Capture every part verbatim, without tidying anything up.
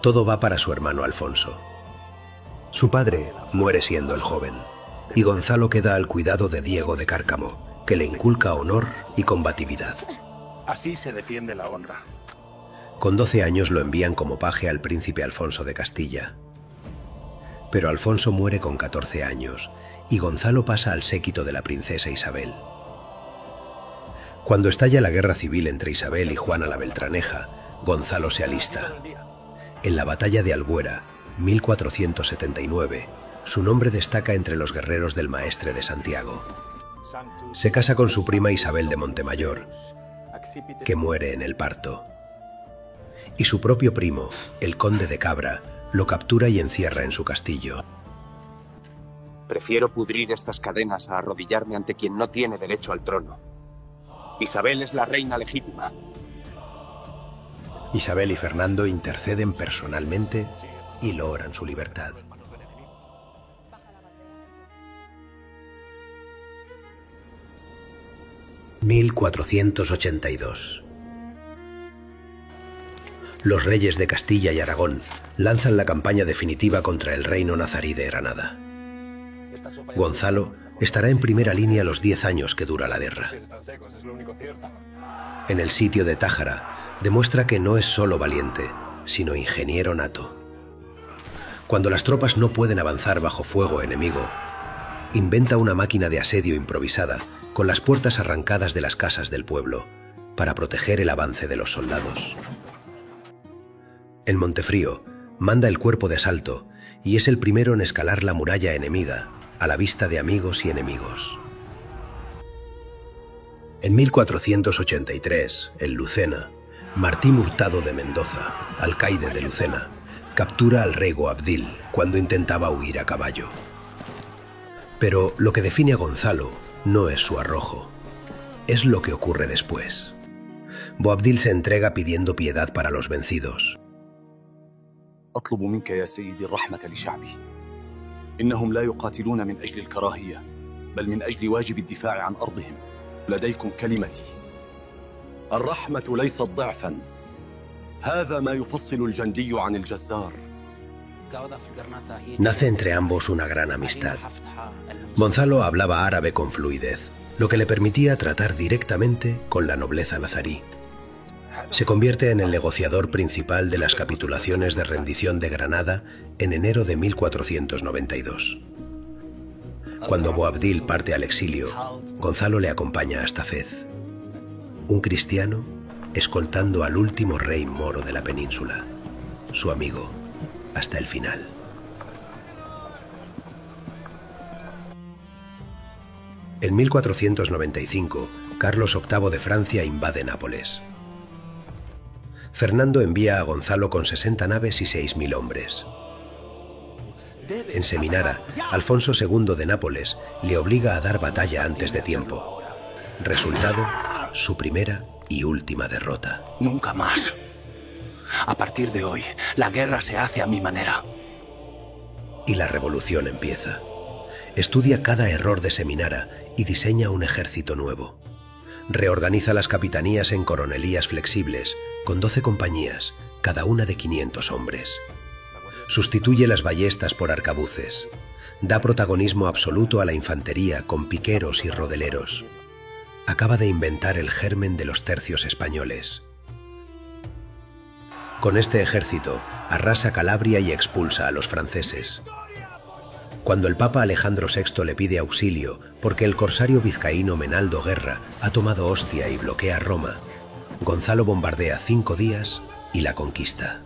todo va para su hermano Alfonso. Su padre muere siendo el joven, y Gonzalo queda al cuidado de Diego de Cárcamo, que le inculca honor y combatividad. Así se defiende la honra. Con doce años lo envían como paje al príncipe Alfonso de Castilla. Pero Alfonso muere con catorce años, y Gonzalo pasa al séquito de la princesa Isabel. Cuando estalla la guerra civil entre Isabel y Juana la Beltraneja, Gonzalo se alista. En la batalla de Albuera, mil cuatrocientos setenta y nueve, su nombre destaca entre los guerreros del Maestre de Santiago. Se casa con su prima Isabel de Montemayor, que muere en el parto. Y su propio primo, el conde de Cabra, lo captura y encierra en su castillo. Prefiero pudrir estas cadenas a arrodillarme ante quien no tiene derecho al trono. Isabel es la reina legítima. Isabel y Fernando interceden personalmente y logran su libertad. mil cuatrocientos ochenta y dos. Los reyes de Castilla y Aragón lanzan la campaña definitiva contra el reino nazarí de Granada. Gonzalo estará en primera línea los diez años que dura la guerra. En el sitio de Tájara demuestra que no es solo valiente, sino ingeniero nato. Cuando las tropas no pueden avanzar bajo fuego enemigo, inventa una máquina de asedio improvisada con las puertas arrancadas de las casas del pueblo para proteger el avance de los soldados. En Montefrío manda el cuerpo de asalto y es el primero en escalar la muralla enemiga a la vista de amigos y enemigos. En mil cuatrocientos ochenta y tres, en Lucena, Martín Hurtado de Mendoza, alcaide de Lucena, captura al rey Boabdil cuando intentaba huir a caballo. Pero lo que define a Gonzalo no es su arrojo, es lo que ocurre después. Boabdil se entrega pidiendo piedad para los vencidos. أطلب منك يا سيدي الرحمة لشعبي. إنهم لا يقاتلون من أجل الكراهية، بل من أجل واجب الدفاع عن أرضهم. لديكم كلمتي. الرحمة ليست ضعفا. هذا ما يفصل الجندي عن الجزار. Nace entre ambos una gran amistad. Gonzalo hablaba árabe con fluidez, lo que le permitía tratar directamente con la nobleza nazarí. Se convierte en el negociador principal de las capitulaciones de rendición de Granada en enero de mil cuatrocientos noventa y dos. Cuando Boabdil parte al exilio, Gonzalo le acompaña hasta Fez, un cristiano escoltando al último rey moro de la península, su amigo, hasta el final. En mil cuatrocientos noventa y cinco, Carlos octavo de Francia invade Nápoles. Fernando envía a Gonzalo con sesenta naves y seis mil hombres. En Seminara, Alfonso segundo de Nápoles le obliga a dar batalla antes de tiempo. Resultado, su primera y última derrota. Nunca más. A partir de hoy, la guerra se hace a mi manera. Y la revolución empieza. Estudia cada error de Seminara y diseña un ejército nuevo. Reorganiza las capitanías en coronelías flexibles, con doce compañías, cada una de quinientos hombres. Sustituye las ballestas por arcabuces. Da protagonismo absoluto a la infantería con piqueros y rodeleros. Acaba de inventar el germen de los tercios españoles. Con este ejército, arrasa Calabria y expulsa a los franceses. Cuando el Papa Alejandro sexto le pide auxilio porque el corsario vizcaíno Menaldo Guerra ha tomado Ostia y bloquea Roma, Gonzalo bombardea cinco días y la conquista.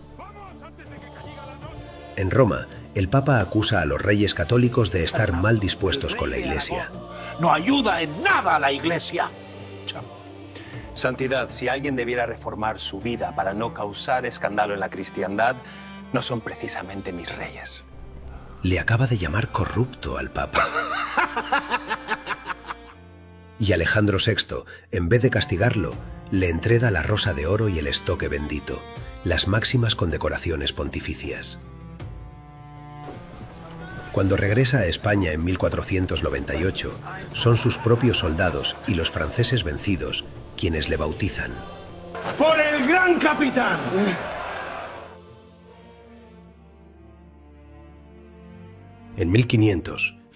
En Roma, el Papa acusa a los reyes católicos de estar mal dispuestos con la Iglesia. No ayuda en nada a la Iglesia. Santidad, si alguien debiera reformar su vida para no causar escándalo en la cristiandad, no son precisamente mis reyes. Le acaba de llamar corrupto al Papa. Y Alejandro sexto, en vez de castigarlo, le entrega la rosa de oro y el estoque bendito, las máximas condecoraciones pontificias. Cuando regresa a España en mil cuatrocientos noventa y ocho, son sus propios soldados y los franceses vencidos quienes le bautizan. ¡Por el gran capitán! En mil quinientos,